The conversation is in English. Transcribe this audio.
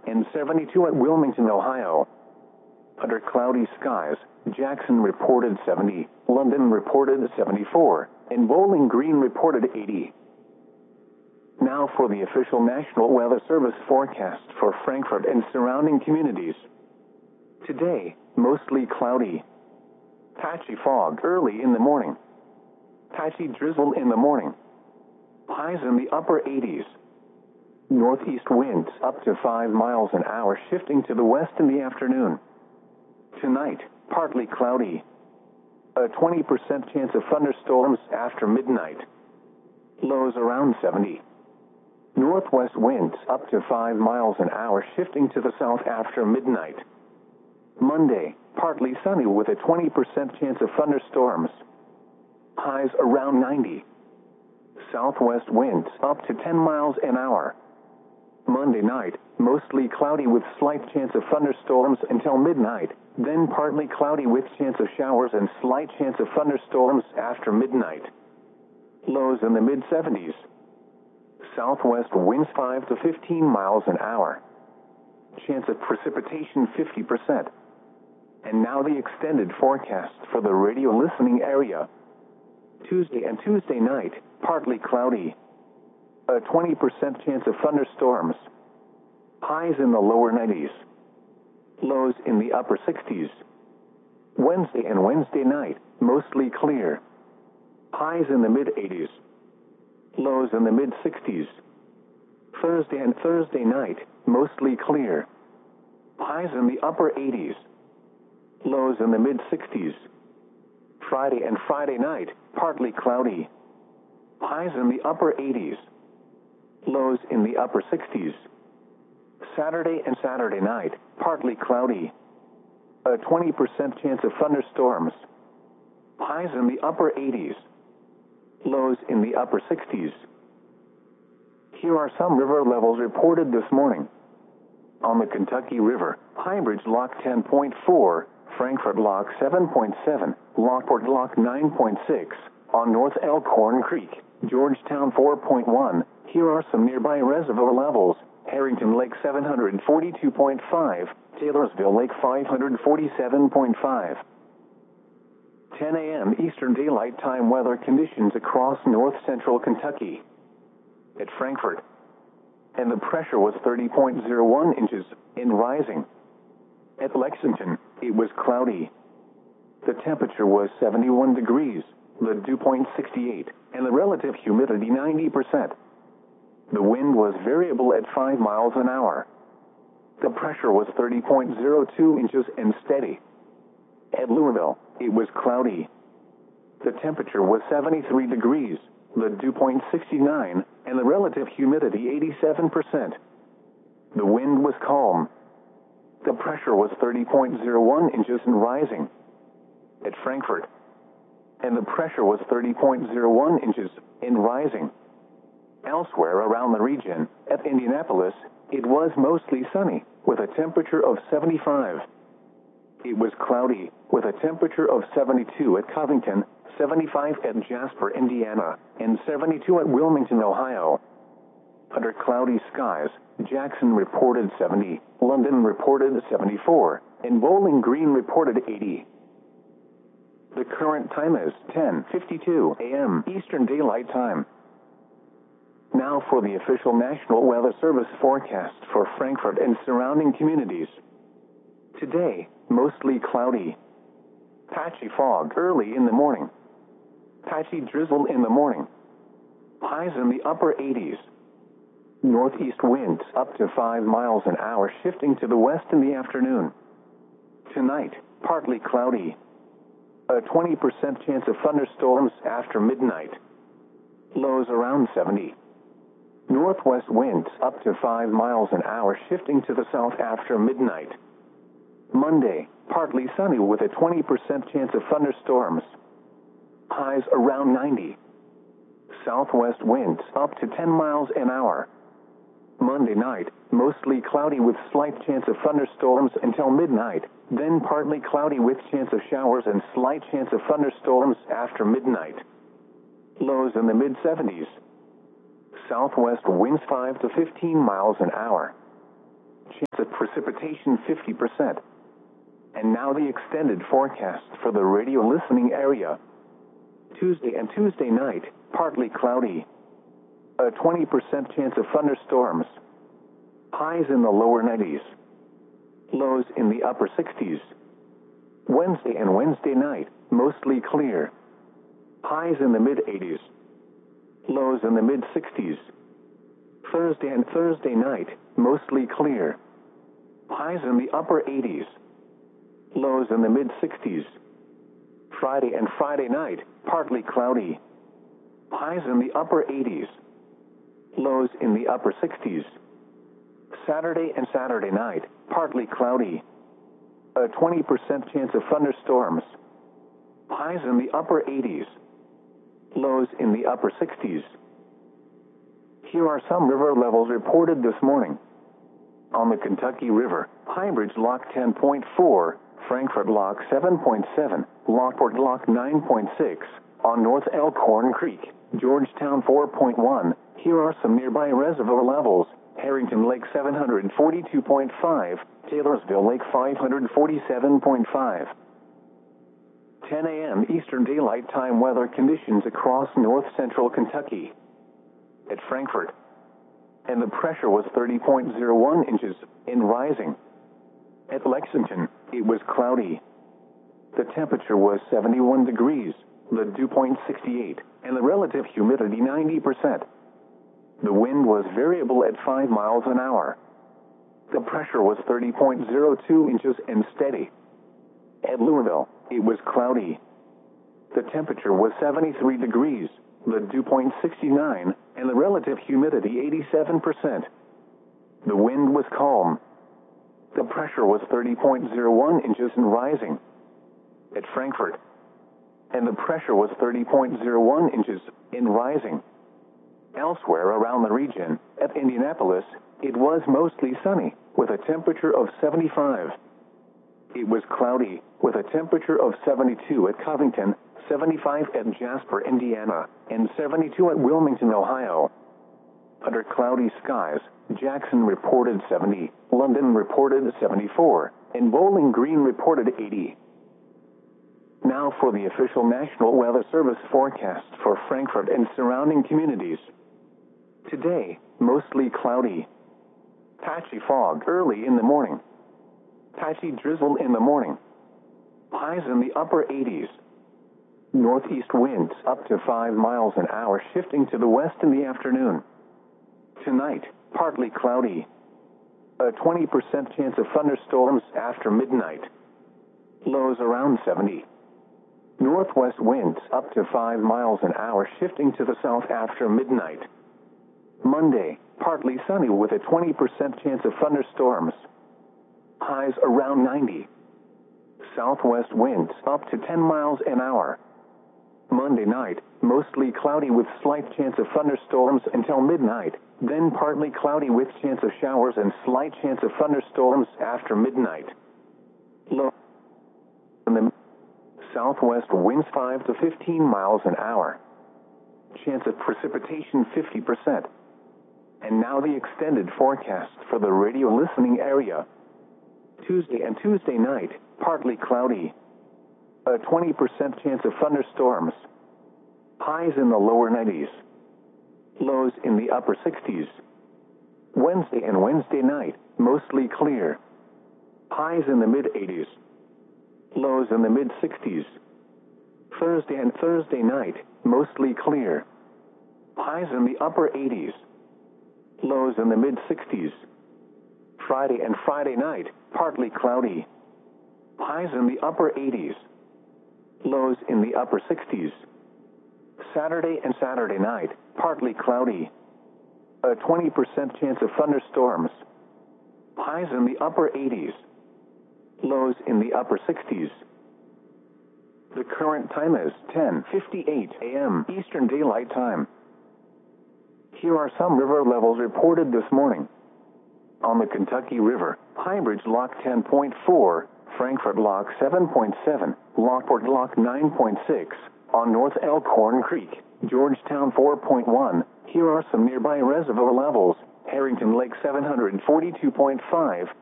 and 72 at Wilmington, Ohio. Under cloudy skies, Jackson reported 70, London reported 74, and Bowling Green reported 80. Now for the official National Weather Service forecast for Frankfort and surrounding communities. Today, mostly cloudy. Patchy fog early in the morning. Patchy drizzle in the morning. Highs in the upper 80s. Northeast winds up to 5 miles an hour, shifting to the west in the afternoon. Tonight, partly cloudy. A 20% chance of thunderstorms after midnight. Lows around 70. Northwest winds up to 5 miles an hour, shifting to the south after midnight. Monday, partly sunny with a 20% chance of thunderstorms. Highs around 90. Southwest winds up to 10 miles an hour. Monday night, mostly cloudy with slight chance of thunderstorms until midnight, then partly cloudy with chance of showers and slight chance of thunderstorms after midnight. Lows in the mid-70s. Southwest winds 5 to 15 miles an hour. Chance of precipitation 50%. And now the extended forecast for the radio listening area. Tuesday and Tuesday night, partly cloudy. A 20% chance of thunderstorms. Highs in the lower 90s. Lows in the upper 60s. Wednesday and Wednesday night, mostly clear. Highs in the mid-80s. Lows in the mid-60s. Thursday and Thursday night, mostly clear. Highs in the upper 80s. Lows in the mid-60s. Friday and Friday night, partly cloudy. Highs in the upper 80s. Lows in the upper 60s. Saturday and Saturday night, partly cloudy. A 20% chance of thunderstorms. Highs in the upper 80s. Lows in the upper 60s. Here are some river levels reported this morning. On the Kentucky River, Highbridge Lock 10.4, Frankfort Lock 7.7, Lockport Lock 9.6, on North Elkhorn Creek, Georgetown 4.1. Here are some nearby reservoir levels. Harrington Lake 742.5, Taylorsville Lake 547.5. 10 a.m. Eastern Daylight Time weather conditions across north-central Kentucky. At Frankfort, and the pressure was 30.01 inches, and rising. At Lexington, it was cloudy. The temperature was 71 degrees, the dew point 68, and the relative humidity 90%. The wind was variable at 5 miles an hour. The pressure was 30.02 inches and steady. At Louisville, it was cloudy. The temperature was 73 degrees, the dew point 69, and the relative humidity 87%. The wind was calm. The pressure was 30.01 inches and rising. At Frankfort, and the pressure was 30.01 inches and rising. Elsewhere around the region, at Indianapolis, it was mostly sunny, with a temperature of 75. It was cloudy, with a temperature of 72 at Covington, 75 at Jasper, Indiana, and 72 at Wilmington, Ohio. Under cloudy skies, Jackson reported 70, London reported 74, and Bowling Green reported 80. The current time is 10:52 a.m. Eastern Daylight Time. Now for the official National Weather Service forecast for Frankfort and surrounding communities. Today, mostly cloudy. Patchy fog early in the morning. Patchy drizzle in the morning. Highs in the upper 80s. Northeast winds up to 5 miles an hour, shifting to the west in the afternoon. Tonight, partly cloudy. A 20% chance of thunderstorms after midnight. Lows around 70. Northwest winds up to 5 miles an hour, shifting to the south after midnight. Monday, partly sunny with a 20% chance of thunderstorms. Highs around 90. Southwest winds up to 10 miles an hour. Monday night, mostly cloudy with slight chance of thunderstorms until midnight, then partly cloudy with chance of showers and slight chance of thunderstorms after midnight. Lows in the mid-70s. Southwest winds 5 to 15 miles an hour. chance of precipitation 50%. And now the extended forecast for the radio listening area. Tuesday and Tuesday night, partly cloudy. A 20% chance of thunderstorms. Highs in the lower 90s. Lows in the upper 60s. Wednesday and Wednesday night, mostly clear. Highs in the mid-80s. Lows in the mid-60s. Thursday and Thursday night, mostly clear. Highs in the upper 80s. Lows in the mid-60s. Friday and Friday night, partly cloudy. Highs in the upper 80s. Lows in the upper 60s. Saturday and Saturday night, partly cloudy. A 20% chance of thunderstorms. Highs in the upper 80s. Lows in the upper 60s. Here are some river levels reported this morning. On the Kentucky River, Highbridge Lock 10.4, Frankfort Lock 7.7, Lockport Lock 9.6, on North Elkhorn Creek, Georgetown 4.1. Here are some nearby reservoir levels. Harrington Lake 742.5, Taylorsville Lake 547.5. 10 a.m. Eastern Daylight Time weather conditions across north-central Kentucky. At Frankfort, and the pressure was 30.01 inches, and rising. At Lexington, it was cloudy. The temperature was 71 degrees, the dew point 68, and the relative humidity 90%. The wind was variable at 5 miles an hour. The pressure was 30.02 inches and steady. At Louisville, it was cloudy. The temperature was 73 degrees, the dew point 69, and the relative humidity 87%. The wind was calm. The pressure was 30.01 inches and rising. At Frankfort, and the pressure was 30.01 inches and rising. Elsewhere around the region, at Indianapolis, it was mostly sunny, with a temperature of 75. It was cloudy, with a temperature of 72 at Covington, 75 at Jasper, Indiana, and 72 at Wilmington, Ohio. Under cloudy skies, Jackson reported 70, London reported 74, and Bowling Green reported 80. Now for the official National Weather Service forecast for Frankfort and surrounding communities. Today, mostly cloudy. Patchy fog early in the morning. Patchy drizzle in the morning. Highs in the upper 80s. Northeast winds up to 5 miles an hour, shifting to the west in the afternoon. Tonight, partly cloudy. A 20% chance of thunderstorms after midnight. Lows around 70. Northwest winds up to 5 miles an hour, shifting to the south after midnight. Monday, partly sunny with a 20% chance of thunderstorms. Highs around 90. Southwest winds up to 10 miles an hour. Monday night, mostly cloudy with slight chance of thunderstorms until midnight, then partly cloudy with chance of showers and slight chance of thunderstorms after midnight. Low in the southwest winds 5 to 15 miles an hour. Chance of precipitation 50%. And now the extended forecast for the radio listening area. Tuesday and Tuesday night, partly cloudy. A 20% chance of thunderstorms. Highs in the lower 90s. Lows in the upper 60s. Wednesday and Wednesday night, mostly clear. Highs in the mid-80s. Lows in the mid-60s. Thursday and Thursday night, mostly clear. Highs in the upper 80s. Lows in the mid-60s. Friday and Friday night, partly cloudy. Highs in the upper 80s. Lows in the upper 60s. Saturday and Saturday night, partly cloudy. A 20% chance of thunderstorms. Highs in the upper 80s. Lows in the upper 60s. The current time is 10:58 a.m. Eastern Daylight Time. Here are some river levels reported this morning. On the Kentucky River, Highbridge Lock 10.4, Frankfort Lock 7.7, Lockport Lock 9.6, on North Elkhorn Creek, Georgetown 4.1. Here are some nearby reservoir levels. Harrington Lake 742.5,